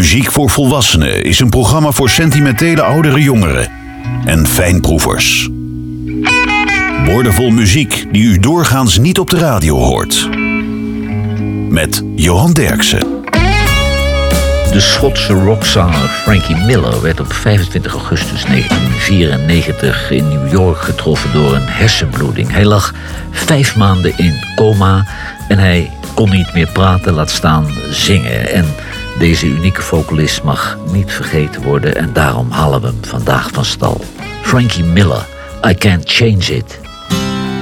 Muziek voor Volwassenen is een programma voor sentimentele oudere jongeren en fijnproevers. Woordenvol muziek die u doorgaans niet op de radio hoort. Met Johan Derksen. De Schotse rockzanger Frankie Miller werd op 25 augustus 1994 in New York getroffen door een hersenbloeding. Hij lag 5 maanden in coma en hij kon niet meer praten, laat staan zingen. En deze unieke vocalist mag niet vergeten worden en daarom halen we hem vandaag van stal. Frankie Miller, I Can't Change It.